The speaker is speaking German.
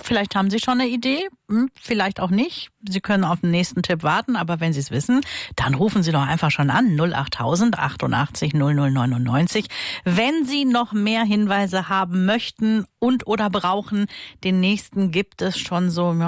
Vielleicht haben Sie schon eine Idee, vielleicht auch nicht. Sie können auf den nächsten Tipp warten, aber wenn Sie es wissen, dann rufen Sie doch einfach schon an 08000 88 0099. Wenn Sie noch mehr Hinweise haben möchten und oder brauchen, den nächsten gibt es schon so